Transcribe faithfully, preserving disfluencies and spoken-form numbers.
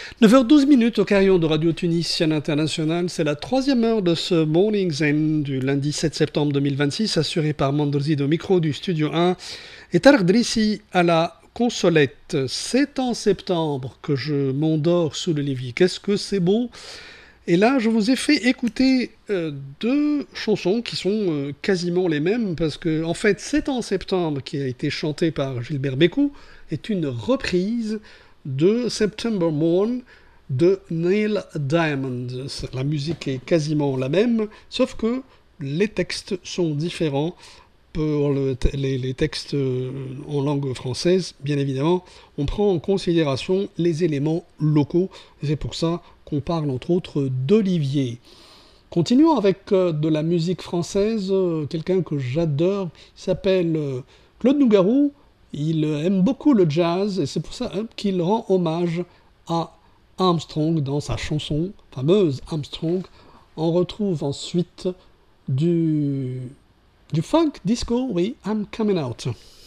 neuf heures douze minutes au carillon de Radio Tunisienne Internationale, c'est la troisième heure de ce Morning Zen du lundi sept septembre deux mille vingt-six, assuré par Mandrzid au micro du Studio un et Tarek Drissi à la consolette. C'est en septembre que je m'endors sous le lit. Qu'est-ce que c'est beau! Et là, je vous ai fait écouter euh, deux chansons qui sont euh, quasiment les mêmes, parce que, en fait, C'est en septembre, qui a été chanté par Gilbert Bécaud, est une reprise de September Morn de Neil Diamond. La musique est quasiment la même, sauf que les textes sont différents. Pour le, les, les textes en langue française, bien évidemment, on prend en considération les éléments locaux, et c'est pour ça qu'on parle entre autres d'Olivier. Continuons avec euh, de la musique française, euh, quelqu'un que j'adore, il s'appelle euh, Claude Nougaro, il euh, aime beaucoup le jazz, et c'est pour ça hein, qu'il rend hommage à Armstrong dans sa chanson fameuse Armstrong. On retrouve ensuite du... Du funk disco, oui, I'm coming out.